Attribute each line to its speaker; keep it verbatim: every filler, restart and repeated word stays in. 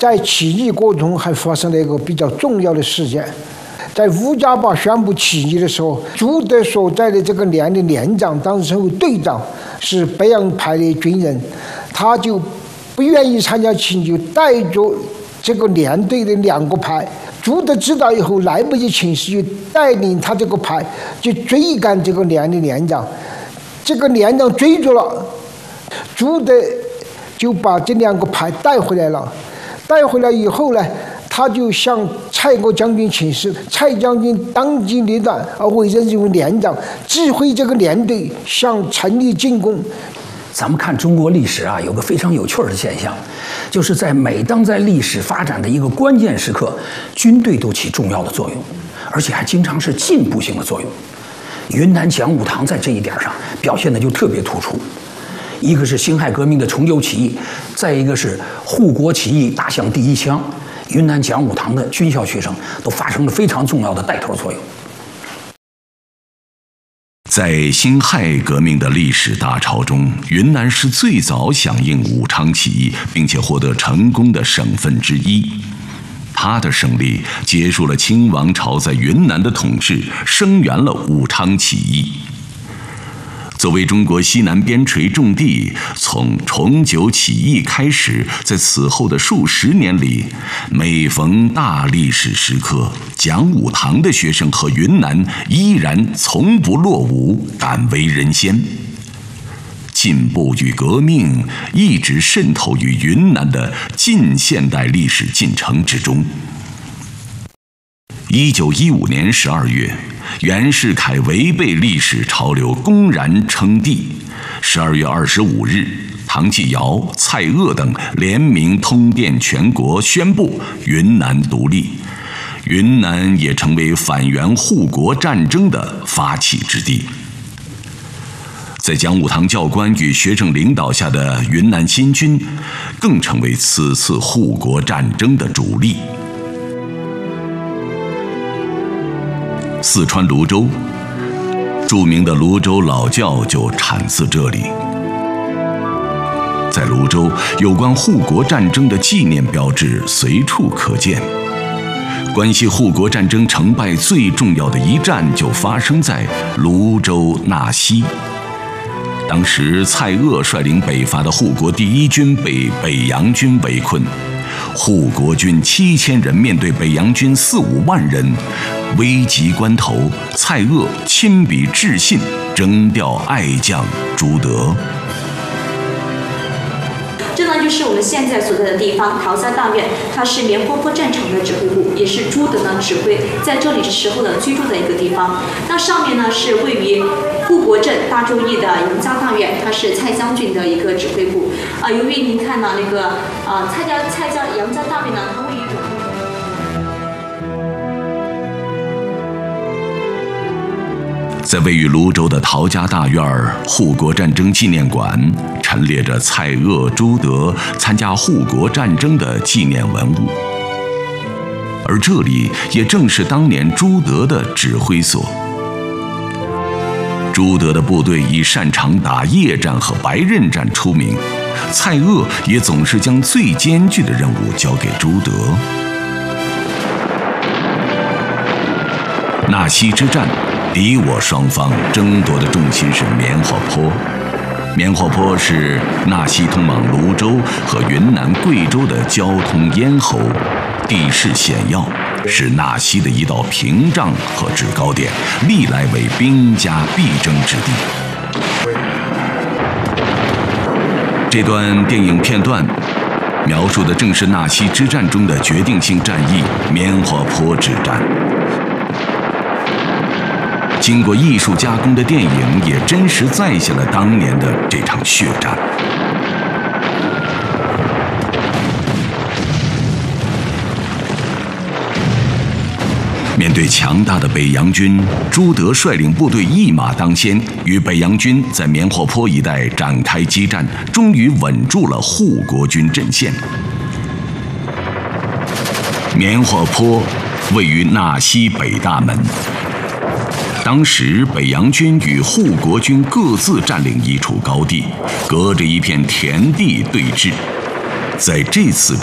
Speaker 1: 在起义过程中还发生了一个比较重要的事件。在乌家坝宣布起义的时候，朱德所在的这个连的连长，当时称为队长，是北洋派的军人，他就不愿意参加起义，就带着这个连队的两个排。朱德知道以后来不及请示，就带领他这个排就追赶这个连的连长。这个连长追住了，朱德就把这两个排带回来了。带回来以后呢，他就向蔡国将军请示，蔡将军当机立断，而委任这位连长指挥这个连队向城里进攻。
Speaker 2: 咱们看中国历史啊，有个非常有趣的现象，就是在每当在历史发展的一个关键时刻，军队都起重要的作用，而且还经常是进步性的作用。云南讲武堂在这一点上表现的就特别突出。一个是辛亥革命的重九起义，再一个是护国起义打响第一枪，云南讲武堂的军校学生都发生了非常重要的带头作用。
Speaker 3: 在辛亥革命的历史大潮中，云南是最早响应武昌起义并且获得成功的省份之一。他的胜利结束了清王朝在云南的统治，声援了武昌起义。作为中国西南边陲重地，从重九起义开始，在此后的数十年里，每逢大历史时刻，讲武堂的学生和云南依然从不落伍，敢为人先。进步与革命一直渗透于云南的近现代历史进程之中。一九一五年十二月，袁世凯违背历史潮流，公然称帝。十二月二十五日，唐继尧、蔡锷等联名通电全国，宣布云南独立。云南也成为反袁护国战争的发起之地。在讲武堂教官与学生领导下的云南新军，更成为此次护国战争的主力。四川泸州，著名的泸州老窖就产自这里。在泸州，有关护国战争的纪念标志随处可见。关系护国战争成败最重要的一战就发生在泸州纳西。当时蔡锷率领北伐的护国第一军被北洋军围困，护国军七千人面对北洋军四五万人，危急关头，蔡锷亲笔致信征调爱将朱德。
Speaker 4: 这呢就是我们现在所在的地方，陶家大院，它是棉花坡战场的指挥部，也是朱德呢指挥在这里时候的居住的一个地方。那上面呢是位于护国镇大周驿的杨家大院，它是蔡将军的一个指挥部。啊、呃，由于您看呢那个啊、呃、蔡家蔡家杨家大院呢，它位于
Speaker 3: 在位于泸州的陶家大院护国战争纪念馆，陈列着蔡锷、朱德参加护国战争的纪念文物，而这里也正是当年朱德的指挥所。朱德的部队以擅长打夜战和白刃战出名，蔡锷也总是将最艰巨的任务交给朱德。纳西之战，敌我双方争夺的重心是棉花坡。棉花坡是纳西通往泸州和云南、贵州的交通咽喉，地势险要，是纳西的一道屏障和制高点，历来为兵家必争之地。这段电影片段描述的正是纳西之战中的决定性战役——棉花坡之战。经过艺术加工的电影也真实再现了当年的这场血战。面对强大的北洋军，朱德率领部队一马当先，与北洋军在棉花坡一带展开激战，终于稳住了护国军阵线。棉花坡位于纳西北大门。当时北洋军与护国军各自占领一处高地，隔着一片田地对峙。在这次